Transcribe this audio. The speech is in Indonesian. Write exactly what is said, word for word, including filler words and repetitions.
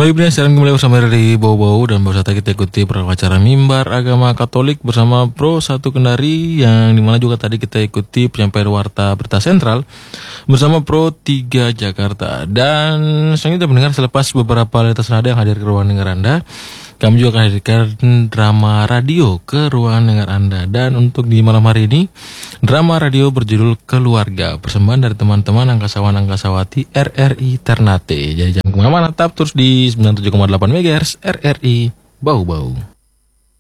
Baik, benar, sekarang kembali bersama dari Bau-Bau dan baru saja kita ikuti program acara Mimbar Agama Katolik bersama Pro satu Kendari, yang dimana juga tadi kita ikuti penyampaian warta berita sentral bersama Pro tiga Jakarta. Dan selanjutnya mendengar selepas beberapa lintas nada yang hadir ke ruangan dengar Anda, kami juga akan hadirkan drama radio ke ruangan dengar Anda. Dan untuk di malam hari ini, drama radio berjudul Keluarga, persembahan dari teman-teman angkasawan-angkasawati R R I Ternate. Jadi jangan kemana-mana, tetap terus di sembilan puluh tujuh koma delapan megahertz R R I Bau-Bau.